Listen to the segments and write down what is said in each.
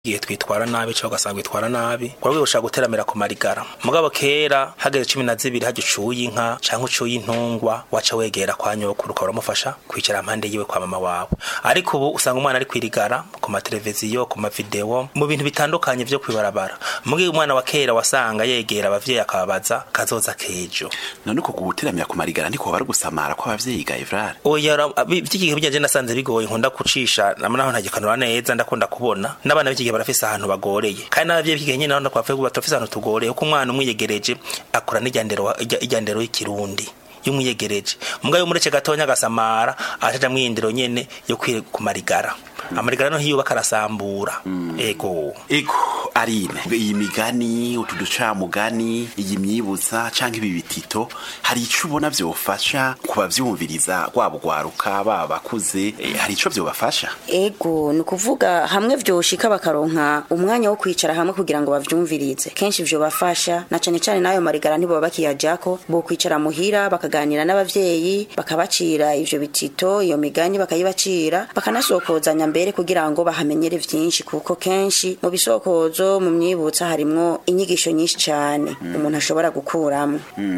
igihe twitwara nabi cyo gasanga twitwara nabi kwa rwego ushaka guteramira ku marigara mugabo kera hageze 12 haje ucuye inka canke ucuye intungwa waca wegera kwa nyokuru ukamufasha kwicara impande yiwe kwa mama wawe ariko ubu usanga umwana ari kwirigara ku mateleviziyo ku mavideo mu bintu bitandukanye byo kwibarabara mugihe umwana wa kera wasanga yegera abavyeyi akababaza kazoza kejo none uko guteramira ku marigara niko bari gusamara kwa abavyeyi ga Evrard oya by'igihe byaje nasanze bigoye nkunda kucisha naho ntagikanura neza ndakunda kubona n'abana b'igihe barafise ahantu bagoreye kandi n'abavyeyi b'igihe nyine naho ndakwavuye ko batafise ahantu tugoreye ko umwana umwiyegereje akora n'ijyandero y'ikirundi y'umwiyegereje mugayo murece gatonya gasamara aje mwindiro nyene yo kumarigara amarigara no hiyo bakarasambura ego Arine iyi migani utuduca mugani iyi myibutsa canke ibi bitito hari ico ubona vyofasha kubavyumviriza kwabo gwaruka bakuze hari ico vyobafasha ego ni kuvuga hamwe vyoshika bakaronka umwanya wo kwicara hamwe kugira ngo bavyumvirize kenshi vyobafasha na cane cane nayo marigara ntibo bakiyajako bo kwicara muhira bakaganira n'abavyeyi bakabacira ivyo bitito iyo migani bakayibacira bakanasokozanya mbere kugira ngo bahamenyere vyinshi kuko kenshi mu bisokozo mu myibutsa harimwo inyigisho nyinshi cyane umuntu ashobora gukuramo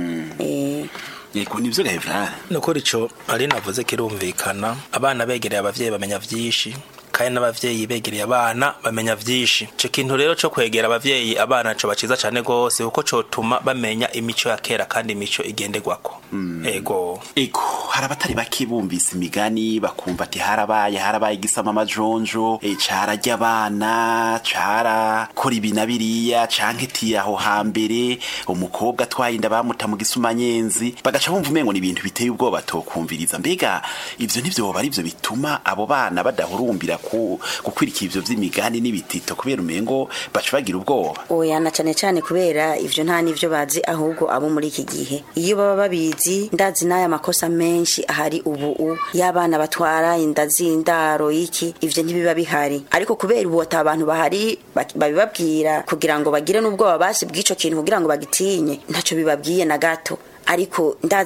yego nivyo Evrard nukuri ico ari navuze kirumvikana abana begereye abavyeyi bamenya vyinshi kandi n'abavyeyi begereye abana bamenya vyinshi cyo kintu rero cyo kwegera abavyeyi abana cyo baciza cyane gose uko cyo tuma bamenya imico ya kera kandi imico igendegwako ego harabatari bakibumbisa imigani bakumva ati harabaye gisama amajonjo carajya abana cara kora ibinabiriya canke ti aho hambere umukobwa twayinda bamuta mu gisumanyenzi bagaca bumva umengo ni ibintu biteye ubwoba tokumviriza mbega ivyo nivyo bari byo bituma abo bana badahurumbira gukwirikira ivyo vy'imigani n'ibitito kubera umengo baca bagira ubwoba oya na cane cane kubera ivyo nta nivyo bazi ahubwo abo muri iki gihe iyo baba babizi ndazi n'aya makosa menshi ahari ubu y'abana batwara inda z'indaro iki ivyo ntibiba bihari ariko kubera ubu abantu bahari babibabwira kugira ngo bagire n'ubwoba basi bw'ico kintu kugira ngo bagitinye ntaco bibabwiye na gato ariko